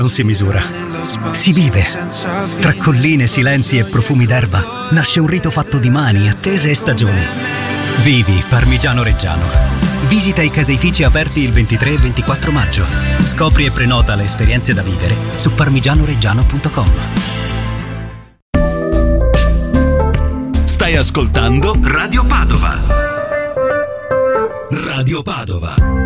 non si misura. Si vive. Tra colline, silenzi e profumi d'erba nasce un rito fatto di mani, attese e stagioni. Vivi Parmigiano Reggiano. Visita i caseifici aperti il 23 e 24 maggio. Scopri e prenota le esperienze da vivere su parmigianoreggiano.com. Stai ascoltando Radio Padova. Radio Padova.